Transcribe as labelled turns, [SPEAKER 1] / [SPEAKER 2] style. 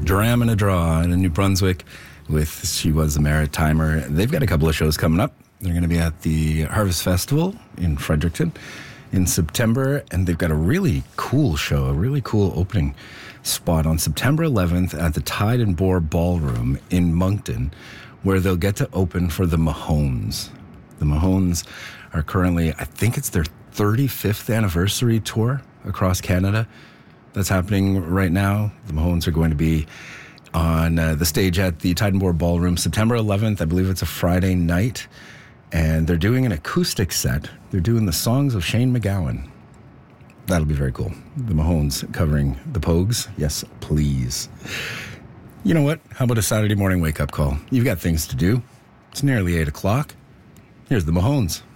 [SPEAKER 1] Dram and a Draw in New Brunswick with She Was a Maritimer. They've got a couple of shows coming up. They're going to be at the Harvest Festival in Fredericton in September, and they've got a really cool show, a really cool opening spot on September 11th at the Tide and Boar Ballroom in Moncton, where they'll get to open for the Mahones. The Mahones are currently, I think it's their 35th anniversary tour across Canada. That's happening right now. The Mahones are going to be on the stage at the Tide and Boar Ballroom September 11th. I believe it's a Friday night. And they're doing an acoustic set. They're doing the songs of Shane MacGowan. That'll be very cool. The Mahones covering the Pogues. Yes, please. You know what? How about a Saturday morning wake-up call? You've got things to do. It's nearly 8 o'clock. Here's the Mahones.